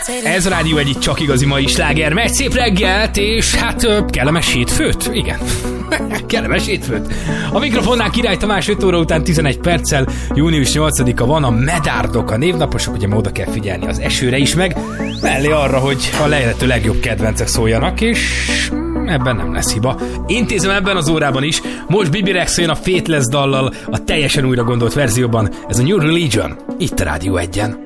Ez a Rádió egyik csak igazi mai sláger. Megy, szép reggelt, és hát kellemes hétfőt? Igen. Kellemes hétfőt. A mikrofonnál Király Tamás 5 óra után 11 perccel, június 8-a van, a medárdok, a névnaposok, ugye oda kell figyelni az esőre is, meg mellé arra, hogy a lehető legjobb kedvencek szóljanak, és ebben nem lesz hiba. Intézem ebben az órában is. Most Bibi Rexha jön a Faithless dallal, a teljesen újra gondolt verzióban. Ez a New Religion, itt a Rádió 1-en.